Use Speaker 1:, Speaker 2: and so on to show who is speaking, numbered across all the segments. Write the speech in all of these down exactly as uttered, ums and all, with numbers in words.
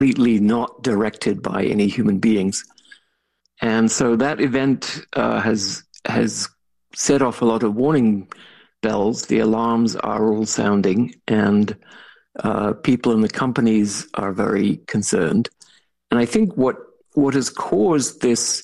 Speaker 1: completely not directed by any human beings. And so that event uh, has has set off a lot of warning bells. The alarms are all sounding, and uh, people in the companies are very concerned. And I think what what has caused this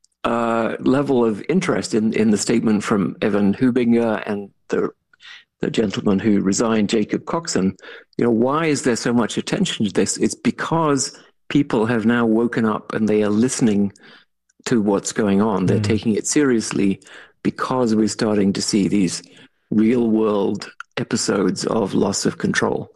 Speaker 1: uh, level of interest in, in the statement from Evan Hubinger and the the gentleman who resigned, Jacob Coxon, you know, why is there so much attention to this? It's because people have now woken up and they are listening to what's going on. They're mm. taking it seriously because we're starting to see these real world episodes of loss of control.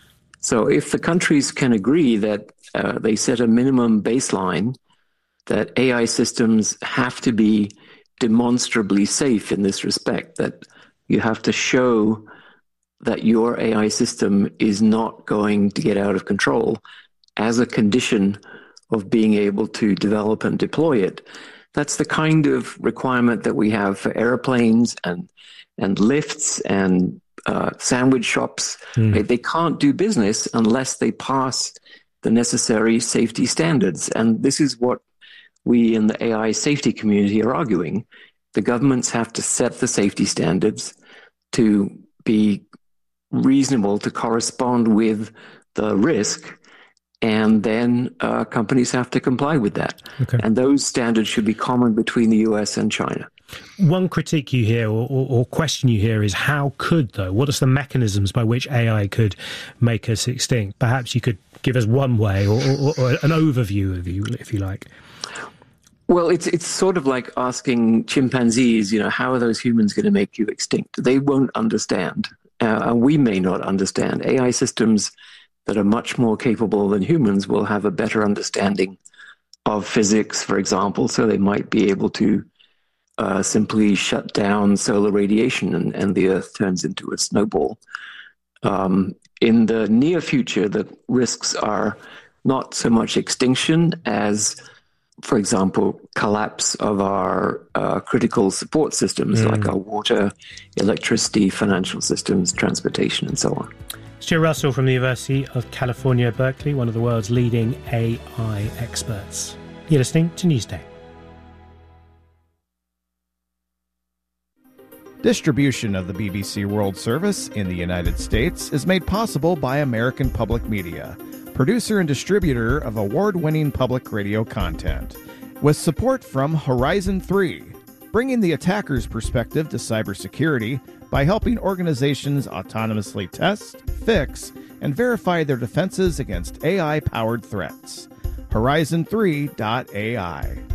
Speaker 1: So if the countries can agree that uh, they set a minimum baseline, that A I systems have to be demonstrably safe in this respect, that you have to show that your A I system is not going to get out of control as a condition of being able to develop and deploy it. That's the kind of requirement that we have for airplanes and and lifts and uh, sandwich shops. Mm. Right? They can't do business unless they pass the necessary safety standards. And this is what we in the A I safety community are arguing. The governments have to set the safety standards to be reasonable, to correspond with the risk, and then uh, companies have to comply with that. Okay. And those standards should be common between the U S and China.
Speaker 2: One critique you hear or, or, or question you hear is how could, though? What are the mechanisms by which A I could make us extinct? Perhaps you could give us one way or, or, or an overview, of you, if you like.
Speaker 1: Well, it's it's sort of like asking chimpanzees, you know, how are those humans going to make you extinct? They won't understand, uh, and we may not understand. A I systems that are much more capable than humans will have a better understanding of physics, for example, so they might be able to uh, simply shut down solar radiation and, and the Earth turns into a snowball. Um, in the near future, the risks are not so much extinction as, for example, collapse of our uh, critical support systems mm. like our water, electricity, financial systems, transportation, and so on.
Speaker 2: Stu Russell from the University of California, Berkeley, one of the world's leading A I experts. You're listening to Newsday.
Speaker 3: Distribution of the B B C World Service in the United States is made possible by American Public Media, producer and distributor of award-winning public radio content, with support from Horizon three, bringing the attacker's perspective to cybersecurity by helping organizations autonomously test, fix, and verify their defenses against A I-powered threats. Horizon three dot A I.